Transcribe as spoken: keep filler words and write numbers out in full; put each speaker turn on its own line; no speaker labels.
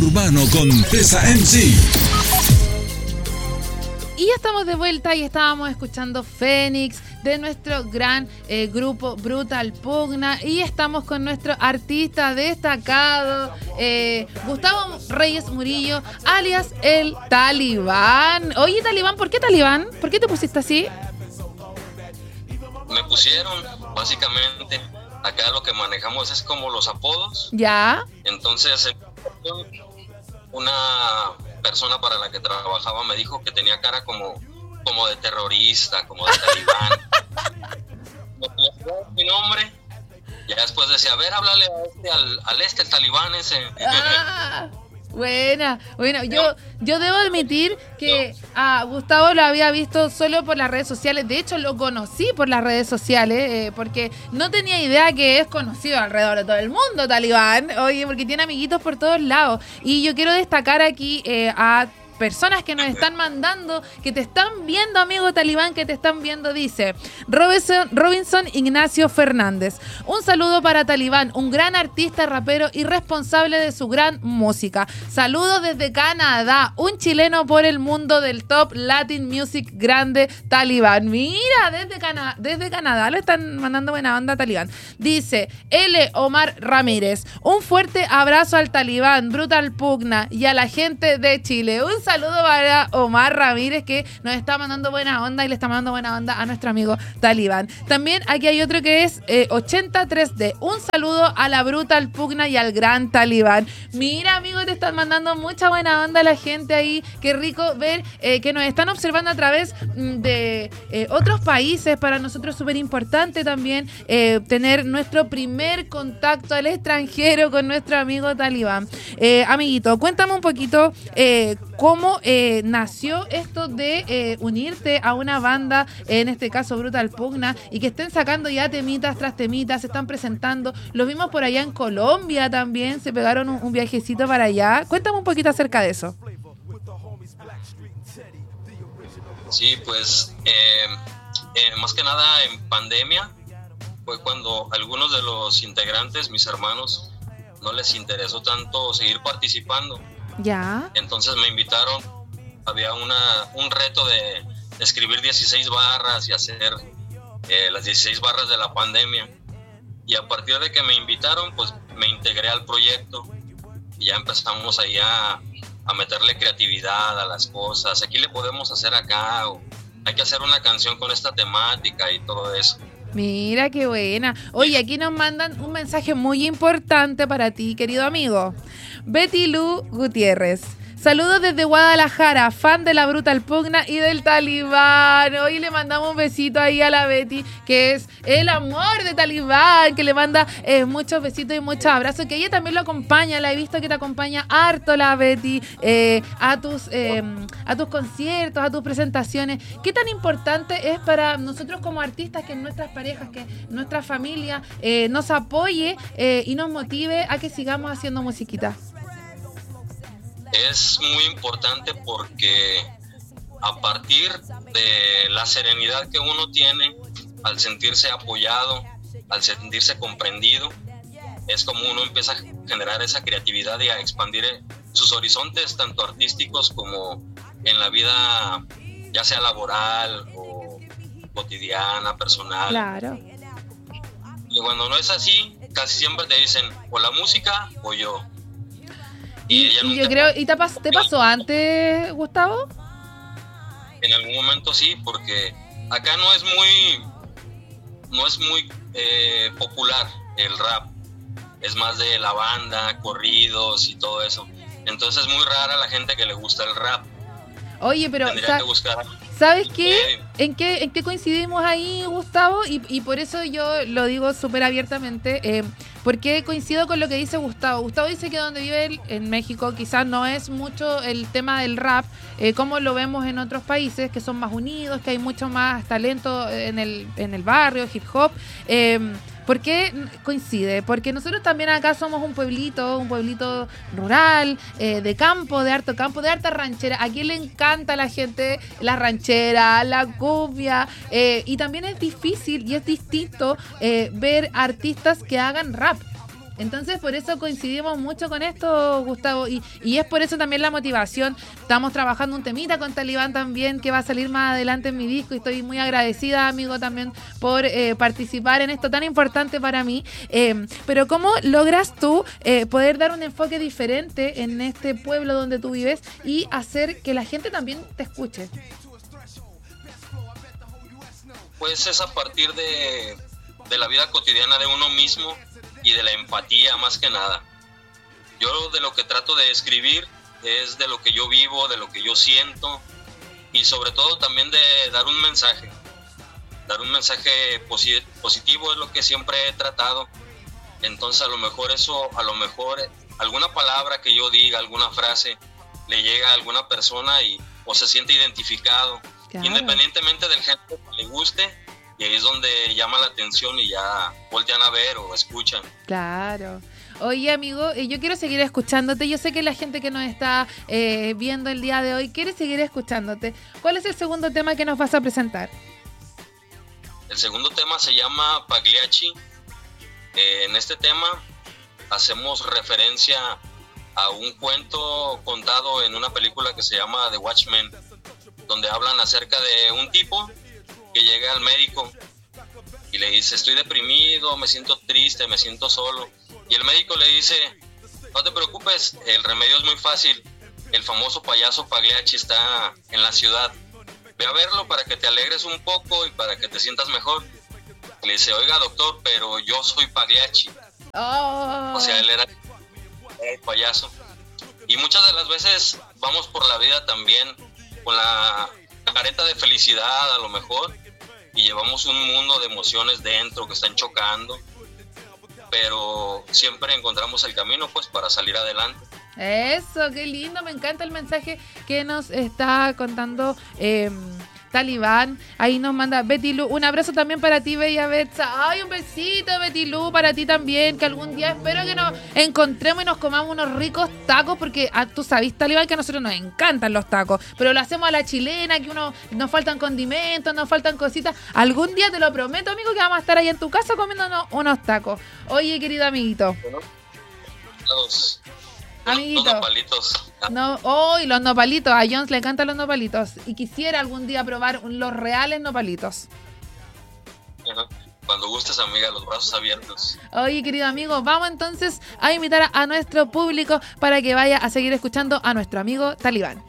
urbano con Tessa M C.
Y ya estamos de vuelta y estábamos escuchando Fénix de nuestro gran eh, grupo Brutal Pugna y estamos con nuestro artista destacado eh, Gustavo Reyes Murillo, alias el Talibán. Oye, Talibán, ¿por qué Talibán? ¿Por qué te pusiste así?
Me pusieron, básicamente, acá lo que manejamos es como los apodos.
Ya.
Entonces, una persona para la que trabajaba me dijo que tenía cara como, como de terrorista, como de talibán. Me puso mi nombre, y después decía, a ver, háblale a este, al, al este, el talibán ese.
Ah, buena. Bueno, yo, yo debo admitir que a Gustavo lo había visto solo por las redes sociales. De hecho, lo conocí por las redes sociales, eh, porque no tenía idea que es conocido alrededor de todo el mundo, Talibán. Oye, porque tiene amiguitos por todos lados. Y yo quiero destacar aquí eh, a personas que nos están mandando, que te están viendo, amigo Talibán, que te están viendo. Dice Robinson, Robinson Ignacio Fernández: un saludo para Talibán, un gran artista, rapero y responsable de su gran música. Saludos desde Canadá, un chileno por el mundo del top Latin Music grande, Talibán. Mira, desde, Cana- desde Canadá le están mandando buena onda a Talibán. Dice L. Omar Ramírez: un fuerte abrazo al Talibán, Brutal Pugna y a la gente de Chile. Un saludo para Omar Ramírez, que nos está mandando buena onda y le está mandando buena onda a nuestro amigo Talibán. También aquí hay otro que es eh, ochenta y tres D. Un saludo a la Brutal Pugna y al gran Talibán. Mira, amigo, te están mandando mucha buena onda la gente ahí. Qué rico ver eh, que nos están observando a través de eh, otros países. Para nosotros es súper importante también eh, tener nuestro primer contacto al extranjero con nuestro amigo Talibán. Eh, amiguito, cuéntame un poquito eh, cómo ¿Cómo eh, nació esto de eh, unirte a una banda, en este caso Brutal Pugna, y que estén sacando ya temitas tras temitas, se están presentando? Lo vimos por allá en Colombia también, se pegaron un, un viajecito para allá. Cuéntame un poquito acerca de eso.
Sí, pues eh, eh, más que nada en pandemia fue cuando algunos de los integrantes, mis hermanos, no les interesó tanto seguir participando.
Ya.
Entonces me invitaron, había una un reto de escribir dieciséis barras y hacer eh, las dieciséis barras de la pandemia. Y a partir de que me invitaron, pues me integré al proyecto y ya empezamos ahí a, a meterle creatividad a las cosas. Aquí le podemos hacer acá, o hay que hacer una canción con esta temática y todo eso.
Mira, qué buena. Oye, aquí nos mandan un mensaje muy importante para ti, querido amigo. Betty Lu Gutiérrez: saludos desde Guadalajara, fan de la Brutal Pugna y del Talibán. Hoy le mandamos un besito ahí a la Betty, que es el amor de Talibán, que le manda eh, muchos besitos y muchos abrazos, que ella también lo acompaña. La he visto que te acompaña harto la Betty eh, a tus eh, a tus conciertos, a tus presentaciones. ¿Qué tan importante es para nosotros como artistas que nuestras parejas, que nuestra familia eh, nos apoye eh, y nos motive a que sigamos haciendo musiquita?
Es muy importante porque a partir de la serenidad que uno tiene al sentirse apoyado, al sentirse comprendido, es como uno empieza a generar esa creatividad y a expandir sus horizontes, tanto artísticos como en la vida, ya sea laboral o cotidiana, personal.
Claro.
Y cuando no es así, casi siempre te dicen o la música o yo.
Y, y yo creo, ¿y te, pas, te pasó antes, Gustavo?
En algún momento sí, porque acá no es muy, no es muy eh, popular el rap. Es más de la banda, corridos y todo eso. Entonces es muy rara la gente que le gusta el rap.
Oye, pero
tendría que buscar.
¿Sabes qué? ¿En qué, en qué coincidimos ahí, Gustavo? Y, y por eso yo lo digo súper abiertamente, eh, porque coincido con lo que dice Gustavo. Gustavo dice que donde vive él, en México, quizás no es mucho el tema del rap, eh, como lo vemos en otros países, que son más unidos, que hay mucho más talento en el, en el barrio, hip hop. Eh, ¿Por qué coincide? Porque nosotros también acá somos un pueblito, un pueblito rural, eh, de campo, de harto campo, de harta ranchera. Aquí le encanta a la gente la ranchera, la cumbia, eh, y también es difícil y es distinto eh, ver artistas que hagan rap. Entonces, por eso coincidimos mucho con esto, Gustavo, y, y es por eso también la motivación. Estamos trabajando un temita con Talibán también, que va a salir más adelante en mi disco, y estoy muy agradecida, amigo, también por eh, participar en esto tan importante para mí. Eh, pero ¿cómo logras tú eh, poder dar un enfoque diferente en este pueblo donde tú vives y hacer que la gente también te escuche?
Pues es a partir de, de la vida cotidiana de uno mismo y de la empatía, más que nada. Yo de lo que trato de escribir es de lo que yo vivo, de lo que yo siento, y sobre todo también de dar un mensaje. Dar un mensaje posi- positivo es lo que siempre he tratado. Entonces a lo mejor eso, a lo mejor alguna palabra que yo diga, alguna frase, le llega a alguna persona y o se siente identificado, claro, independientemente del género que le guste. Y ahí es donde llama la atención y ya voltean a ver o escuchan.
Claro. Oye, amigo, yo quiero seguir escuchándote. Yo sé que la gente que nos está eh, viendo el día de hoy quiere seguir escuchándote. ¿Cuál es el segundo tema que nos vas a presentar?
El segundo tema se llama Pagliacci. Eh, en este tema hacemos referencia a un cuento contado en una película que se llama The Watchmen, donde hablan acerca de un tipo que llega al médico y le dice: estoy deprimido, me siento triste, me siento solo. Y el médico le dice: no te preocupes, el remedio es muy fácil. El famoso payaso Pagliacci está en la ciudad. Ve a verlo para que te alegres un poco y para que te sientas mejor. Le dice: oiga, doctor, pero yo soy Pagliacci.
Oh.
O sea, él era el payaso. Y muchas de las veces vamos por la vida también con la careta de felicidad, a lo mejor, y llevamos un mundo de emociones dentro que están chocando, pero siempre encontramos el camino, pues, para salir adelante.
Eso, qué lindo, me encanta el mensaje que nos está contando eh, Talibán. Ahí nos manda Betty Lu, un abrazo también para ti, bella Betsa. Ay, un besito, Betty Lu, para ti también, que algún día espero que nos encontremos y nos comamos unos ricos tacos, porque ah, tú sabes, Talibán, que a nosotros nos encantan los tacos, pero lo hacemos a la chilena, que uno nos faltan condimentos, nos faltan cositas. Algún día, te lo prometo, amigo, que vamos a estar ahí en tu casa comiéndonos unos tacos. Oye, querido amiguito.
Bueno, los,
Amiguito.
los nopalitos.
No, oh, y los nopalitos. A Jones le encantan los nopalitos. Y quisiera algún día probar los reales nopalitos.
Cuando gustes, amiga, los brazos abiertos.
Oye, querido amigo, vamos entonces a invitar a, a nuestro público para que vaya a seguir escuchando a nuestro amigo Talibán.